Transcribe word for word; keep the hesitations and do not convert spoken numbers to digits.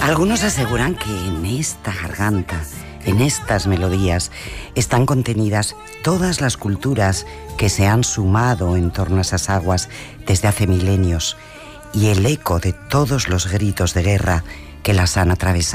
Algunos aseguran que en esta garganta, en estas melodías, están contenidas todas las culturas que se han sumado en torno a esas aguas desde hace milenios y el eco de todos los gritos de guerra que las han atravesado.